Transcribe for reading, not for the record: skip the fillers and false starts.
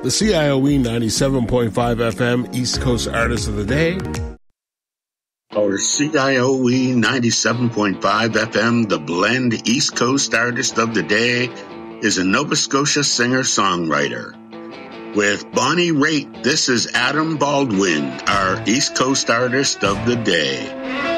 The CIOE 97.5 FM East Coast Artist of the Day. Our CIOE 97.5 FM, The Blend East Coast Artist of the Day, is a Nova Scotia singer-songwriter. With Bonnie Raitt, this is Adam Baldwin, our East Coast Artist of the Day.